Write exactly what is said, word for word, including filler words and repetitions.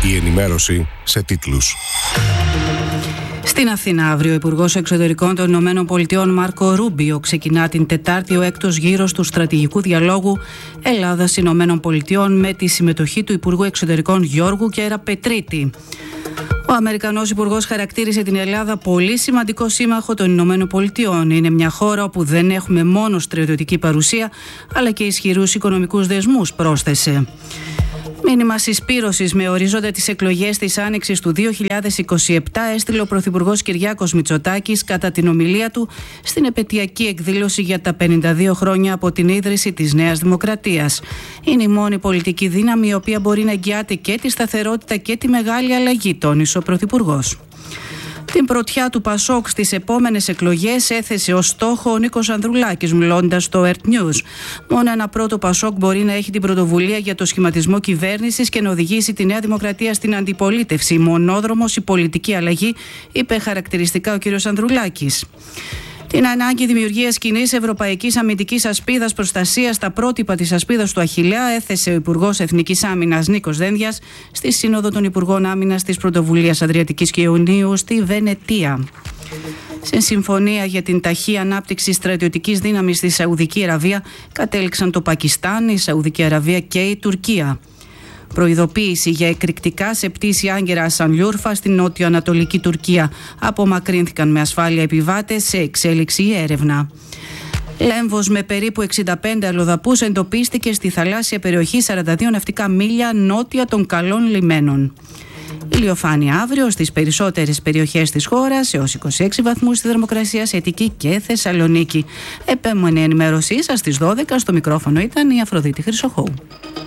Η ενημέρωση σε τίτλους. Στην Αθήνα, αύριο, ο Υπουργός Εξωτερικών των Ηνωμένων Πολιτειών Μάρκο Ρούμπιο ξεκινά την Τετάρτη ο έκτος γύρος του στρατηγικού διαλόγου Ελλάδας-Ηνωμένων Πολιτειών με τη συμμετοχή του Υπουργού Εξωτερικών Γιώργου Κέρα-Πετρίτη. Ο Αμερικανός Υπουργός χαρακτήρισε την Ελλάδα πολύ σημαντικό σύμμαχο των Ηνωμένων Πολιτειών. Είναι μια χώρα όπου δεν έχουμε μόνο στρατιωτική παρουσία, αλλά και ισχυρούς οικονομικούς δεσμούς, πρόσθεσε. Μήνυμα συσπήρωσης με ορίζοντα τις εκλογές της Άνοιξης του δύο χιλιάδες είκοσι επτά έστειλε ο Πρωθυπουργός Κυριάκος Μητσοτάκης κατά την ομιλία του στην επετειακή εκδήλωση για τα πενήντα δύο χρόνια από την ίδρυση της Νέας Δημοκρατίας. Είναι η μόνη πολιτική δύναμη η οποία μπορεί να εγγυάται και τη σταθερότητα και τη μεγάλη αλλαγή, τόνισε ο Πρωθυπουργός. Την πρωτιά του Πασόκ στις επόμενες εκλογές έθεσε ως στόχο ο Νίκος Ανδρουλάκης, μιλώντας στο Earth News. Μόνο ένα πρώτο Πασόκ μπορεί να έχει την πρωτοβουλία για το σχηματισμό κυβέρνησης και να οδηγήσει τη Νέα Δημοκρατία στην αντιπολίτευση. Μονόδρομος η πολιτική αλλαγή, είπε χαρακτηριστικά ο κ. Ανδρουλάκης. Την ανάγκη δημιουργίας κοινής ευρωπαϊκής αμυντικής ασπίδας προστασίας στα πρότυπα της ασπίδας του Αχιλλέα έθεσε ο Υπουργός Εθνικής Άμυνας Νίκος Δένδιας στη Σύνοδο των Υπουργών Άμυνας της Πρωτοβουλίας Αδριατικής και Ιουνίου στη Βενετία. Σε συμφωνία για την ταχύ ανάπτυξη στρατιωτικής δύναμης στη Σαουδική Αραβία κατέληξαν το Πακιστάν, η Σαουδική Αραβία και η Τουρκία. Προειδοποίηση για εκρηκτικά σε πτήση Άγκερα Ασανλιούρφα στην νότιο-ανατολική Τουρκία. Απομακρύνθηκαν με ασφάλεια επιβάτες, σε εξέλιξη η έρευνα. Λέμβος με περίπου εξήντα πέντε αλλοδαπούς εντοπίστηκε στη θαλάσσια περιοχή σαράντα δύο ναυτικά μίλια νότια των καλών λιμένων. Ηλιοφάνεια αύριο στις περισσότερες περιοχές της χώρας, έως είκοσι έξι βαθμούς στη θερμοκρασία σε Αττική και Θεσσαλονίκη. Επέμενη ενημέρωσή σας στις δώδεκα, στο μικρόφωνο ήταν η Αφροδίτη Χρυσοχώου.